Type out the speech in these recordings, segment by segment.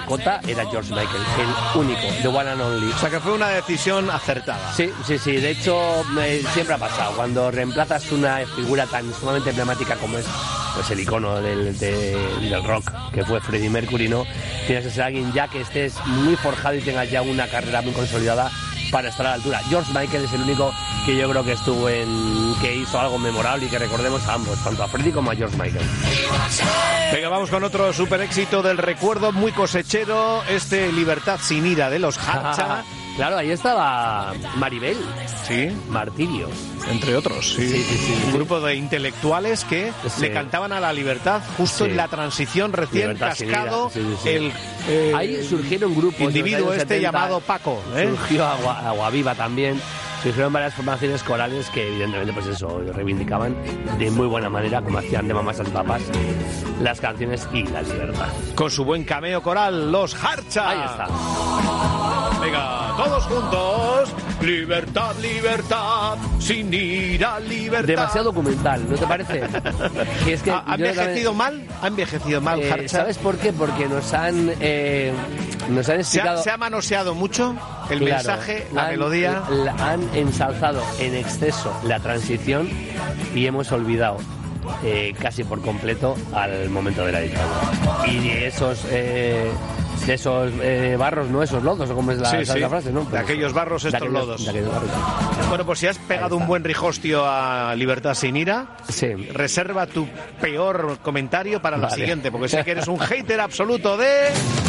mascota era George Michael, el único, the one and only. O sea que fue una decisión acertada. Sí. De hecho, siempre ha pasado. Cuando reemplazas una figura tan sumamente emblemática como es pues el icono del rock, que fue Freddie Mercury, ¿no? Tienes que ser alguien ya que estés muy forjado y tengas ya una carrera muy consolidada para estar a la altura. George Michael es el único que yo creo que que hizo algo memorable y que recordemos a ambos, tanto a Freddie como a George Michael. Venga, vamos con otro super éxito del recuerdo muy cosechero, Libertad sin ira de los Harcha. Claro, ahí estaba Maribel. Sí. Martirio. Entre otros, sí. Un grupo de intelectuales que le cantaban a la libertad justo en la transición recién Libertad cascado. Ahí surgieron grupos. Individuo 70, llamado Paco. Surgió Agua Viva también. Surgieron varias formaciones corales que evidentemente pues eso reivindicaban de muy buena manera, como hacían de mamás a papas, las canciones y la libertad. Con su buen cameo coral, los Harcha. Ahí está. Venga, todos juntos. Libertad, libertad, sin ira, libertad. Demasiado documental, ¿no te parece? Que es que ¿Ha envejecido mal? ¿Ha envejecido mal, Harcha? ¿Sabes por qué? Porque nos han explicado... ¿Se ha manoseado mucho el mensaje, la melodía? Han ensalzado en exceso la transición y hemos olvidado casi por completo al momento de la dictadura. Y esos barros, no esos lodos, o como es la frase, ¿no? De aquellos barros, estos lodos. Bueno, pues si has pegado un buen rijostio a Libertad sin ira, reserva tu peor comentario para la siguiente, porque sé que eres un hater absoluto de...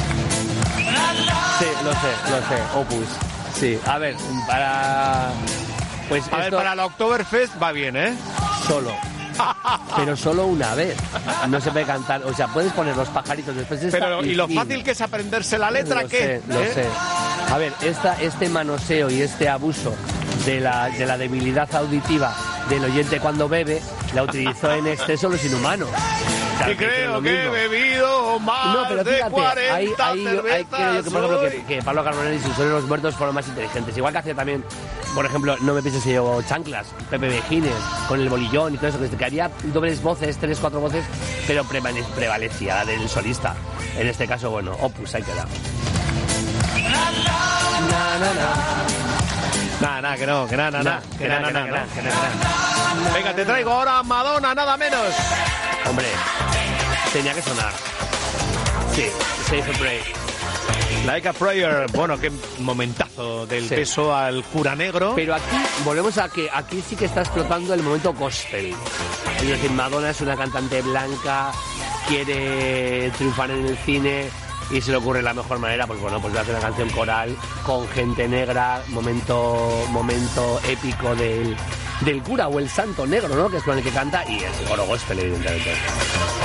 Sí, lo sé, Opus. Sí, a ver, para la Oktoberfest va bien, ¿eh? Solo. Pero solo una vez. No se puede cantar. O sea, puedes poner los pajaritos después de esta. Pero, ¿y lo fácil que es aprenderse la letra? ¿Qué? Lo sé. A ver, este manoseo y este abuso de la debilidad auditiva del oyente cuando bebe, la utilizó en exceso los inhumanos. Y creo que he bebido más de 40 ahí cervezas. Creo yo que, por ejemplo, que Pablo Carbonell y sus Son los Muertos fueron más inteligentes. Igual que hacía también, por ejemplo, No me pienses si llevo chanclas, Pepe Vejines, con el bolillón y todo eso, que haría dobles voces, 3, 4 voces, pero prevalecía la del solista. En este caso, bueno, Opus, ahí queda. Venga, te traigo ahora a Madonna, nada menos. Hombre, tenía que sonar. Sí, Save a Prayer. Like a Prayer. Bueno, qué momentazo del beso al cura negro. Pero aquí volvemos a que aquí sí que está explotando el momento gospel. Es decir, Madonna es una cantante blanca, quiere triunfar en el cine y se le ocurre la mejor manera, pues bueno, pues hacer una canción coral con gente negra, momento épico del cura o el santo negro, ¿no? Que es con el que canta, y el coro gospel, evidentemente.